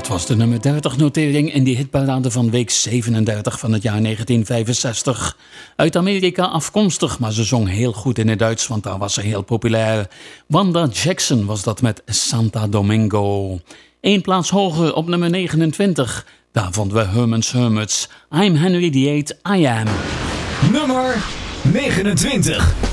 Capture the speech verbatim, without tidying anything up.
Dat was de nummer dertig notering in die hitparade van week zevenendertig van het jaar negentien vijfenzestig. Uit Amerika afkomstig, maar ze zong heel goed in het Duits, want daar was ze heel populair. Wanda Jackson was dat met Santa Domingo. Eén plaats hoger op nummer negenentwintig. Daar vonden we Herman's Hermits. I'm Henry the eighth, I am. Nummer negenentwintig.